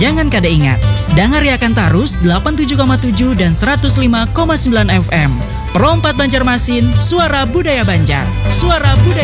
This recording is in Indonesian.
Jangan kada ingat, dengar Yakan Tarus 87,7 dan 105,9 FM. Perompat Banjarmasin, suara budaya Banjar. Suara budaya